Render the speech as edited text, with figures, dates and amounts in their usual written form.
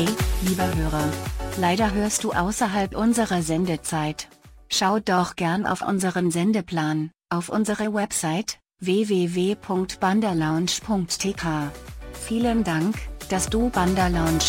Lieber Hörer, leider hörst du außerhalb unserer Sendezeit. Schau doch gern auf unseren Sendeplan, auf unsere Website, www.bandalounge.tk. Vielen Dank, dass du Bandalounge